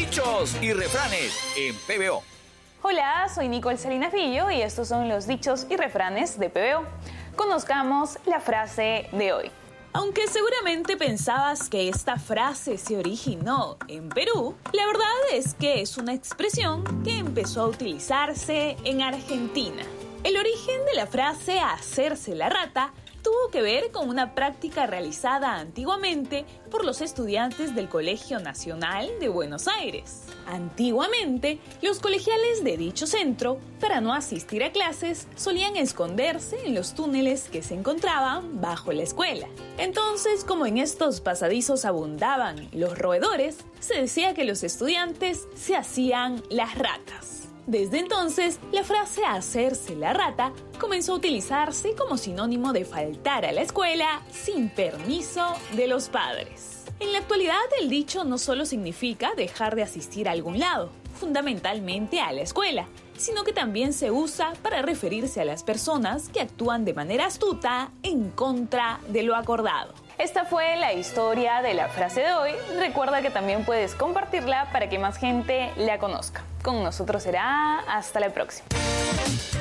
Dichos y refranes en PBO. Hola, soy Nicole Salinas Villo y estos son los dichos y refranes de PBO. Conozcamos la frase de hoy. Aunque seguramente pensabas que esta frase se originó en Perú, la verdad es que es una expresión que empezó a utilizarse en Argentina. El origen de la frase hacerse la rata tuvo que ver con una práctica realizada antiguamente por los estudiantes del Colegio Nacional de Buenos Aires. Antiguamente, los colegiales de dicho centro, para no asistir a clases, solían esconderse en los túneles que se encontraban bajo la escuela. Entonces, como en estos pasadizos abundaban los roedores, se decía que los estudiantes se hacían las ratas. Desde entonces, la frase hacerse la rata comenzó a utilizarse como sinónimo de faltar a la escuela sin permiso de los padres. En la actualidad, el dicho no solo significa dejar de asistir a algún lado, fundamentalmente a la escuela, sino que también se usa para referirse a las personas que actúan de manera astuta en contra de lo acordado. Esta fue la historia de la frase de hoy. Recuerda que también puedes compartirla para que más gente la conozca. Con nosotros será hasta la próxima.